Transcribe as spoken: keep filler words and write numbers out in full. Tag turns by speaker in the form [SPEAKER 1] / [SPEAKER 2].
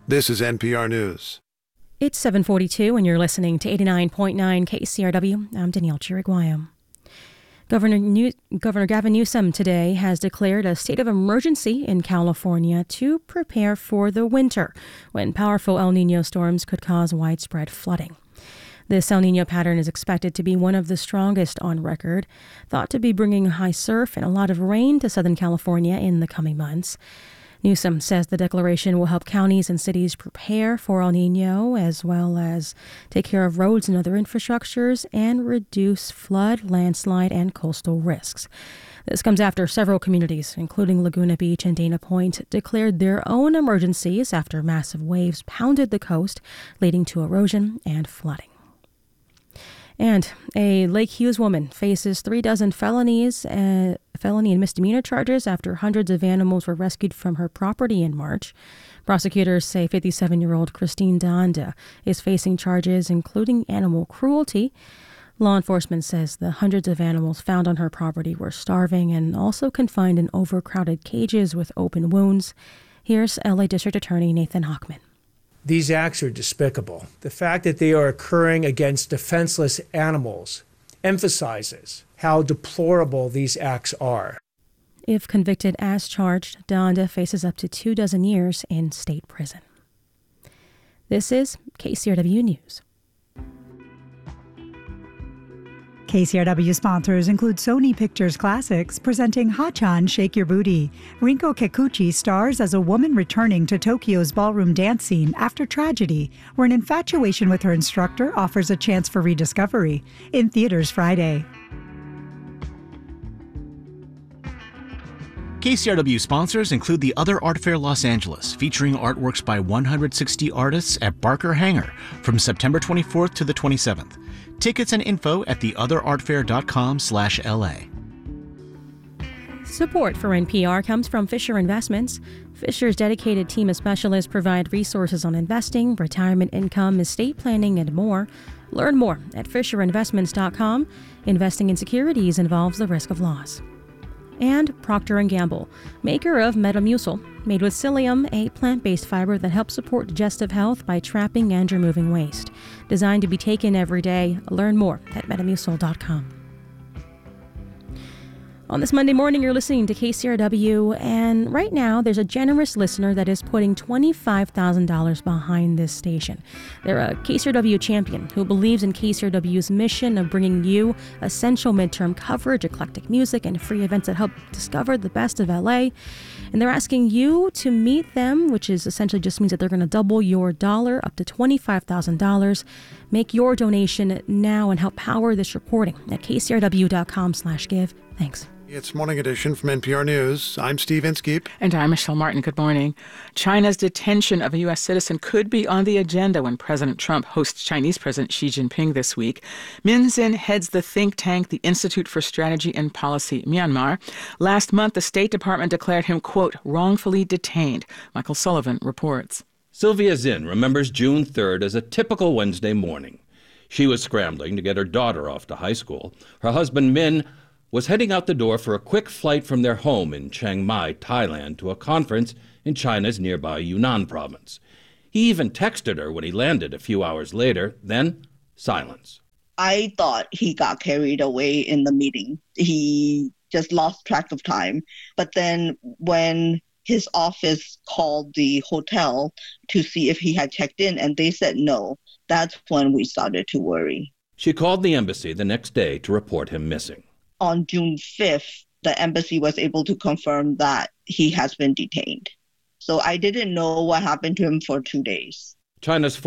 [SPEAKER 1] This is N P R News.
[SPEAKER 2] It's seven forty-two and you're listening to eighty-nine point nine K C R W. I'm Danielle Chiriguayo. Governor, New- Governor Gavin Newsom today has declared a state of emergency in California to prepare for the winter, when powerful El Niño storms could cause widespread flooding. This El Niño pattern is expected to be one of the strongest on record, thought to be bringing high surf and a lot of rain to Southern California in the coming months. Newsom says the declaration will help counties and cities prepare for El Niño, as well as take care of roads and other infrastructures and reduce flood, landslide, and coastal risks. This comes after several communities, including Laguna Beach and Dana Point, declared their own emergencies after massive waves pounded the coast, leading to erosion and flooding. And a Lake Hughes woman faces three dozen felonies, uh, felony and misdemeanor charges after hundreds of animals were rescued from her property in March. Prosecutors say fifty-seven-year-old Christine Danda is facing charges including animal cruelty. Law enforcement says the hundreds of animals found on her property were starving and also confined in overcrowded cages with open wounds. Here's L A District Attorney Nathan Hochman.
[SPEAKER 3] These acts are despicable. The fact that they are occurring against defenseless animals emphasizes how deplorable these acts are.
[SPEAKER 2] If convicted as charged, Donda faces up to two dozen years in state prison. This is K C R W News.
[SPEAKER 4] K C R W sponsors include Sony Pictures Classics, presenting Hachan Shake Your Booty. Rinko Kikuchi stars as a woman returning to Tokyo's ballroom dance scene after tragedy, where an infatuation with her instructor offers a chance for rediscovery. In theaters Friday.
[SPEAKER 5] K C R W sponsors include the Other Art Fair Los Angeles, featuring artworks by one hundred sixty artists at Barker Hangar from September twenty-fourth to the twenty-seventh. Tickets and info at the other art fair dot com slash L A.
[SPEAKER 2] Support for N P R comes from Fisher Investments. Fisher's dedicated team of specialists provide resources on investing, retirement income, estate planning, and more. Learn more at fisher investments dot com. Investing in securities involves the risk of loss. And Procter and Gamble, maker of Metamucil, made with psyllium, a plant-based fiber that helps support digestive health by trapping and removing waste. Designed to be taken every day. Learn more at metamucil dot com. On this Monday morning, you're listening to K C R W, and right now there's a generous listener that is putting twenty-five thousand dollars behind this station. They're a K C R W champion who believes in K C R W's mission of bringing you essential midterm coverage, eclectic music, and free events that help discover the best of L A. And they're asking you to meet them, which is essentially just means that they're going to double your dollar up to twenty-five thousand dollars. Make your donation now and help power this reporting at k c r w dot com slash give. Thanks.
[SPEAKER 1] It's Morning Edition from N P R News. I'm Steve Inskeep.
[SPEAKER 6] And I'm Michelle Martin. Good morning. China's detention of a U S citizen could be on the agenda when President Trump hosts Chinese President Xi Jinping this week. Min Zin heads the think tank, the Institute for Strategy and Policy, Myanmar. Last month, the State Department declared him, quote, wrongfully detained. Michael Sullivan reports.
[SPEAKER 7] Sylvia Zin remembers June third as a typical Wednesday morning. She was scrambling to get her daughter off to high school. Her husband, Min, was heading out the door for a quick flight from their home in Chiang Mai, Thailand, to a conference in China's nearby Yunnan province. He even texted her when he landed a few hours later. Then, silence.
[SPEAKER 8] I thought he got carried away in the meeting. He just lost track of time. But then when his office called the hotel to see if he had checked in and they said no, that's when we started to worry.
[SPEAKER 7] She called the embassy the next day to report him missing.
[SPEAKER 8] On June fifth, the embassy was able to confirm that he has been detained. So I didn't know what happened to him for two days.
[SPEAKER 7] China's